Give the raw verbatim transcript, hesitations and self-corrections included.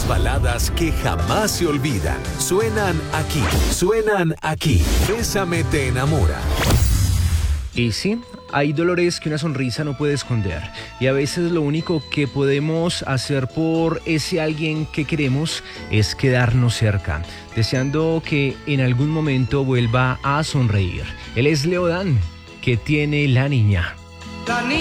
Las baladas que jamás se olvidan suenan aquí, suenan aquí. Bésame te enamora. Y sí, hay dolores que una sonrisa no puede esconder. Y a veces lo único que podemos hacer por ese alguien que queremos es quedarnos cerca, deseando que en algún momento vuelva a sonreír. Él es Leodán, que tiene la niña.